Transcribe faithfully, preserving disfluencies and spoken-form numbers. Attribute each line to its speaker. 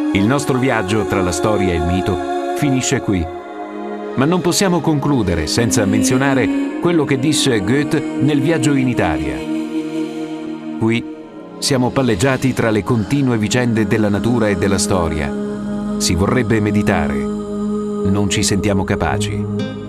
Speaker 1: Il nostro viaggio tra la storia e il mito finisce qui. Ma non possiamo concludere senza menzionare quello che disse Goethe nel Viaggio in Italia. Qui siamo palleggiati tra le continue vicende della natura e della storia. Si vorrebbe meditare. Non ci sentiamo capaci.